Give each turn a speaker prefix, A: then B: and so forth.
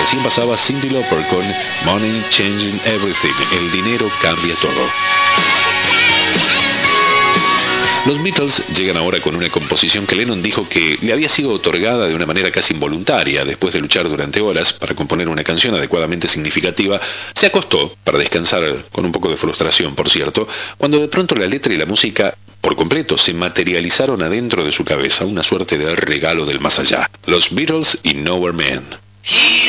A: Recién pasaba Cyndi Lauper con Money Changing Everything. El dinero cambia todo. Los Beatles llegan ahora con una composición que Lennon dijo que le había sido otorgada de una manera casi involuntaria. Después de luchar durante horas para componer una canción adecuadamente significativa, se acostó para descansar con un poco de frustración, por cierto, cuando de pronto la letra y la música por completo se materializaron adentro de su cabeza, una suerte de regalo del más allá. Los Beatles y Nowhere Man.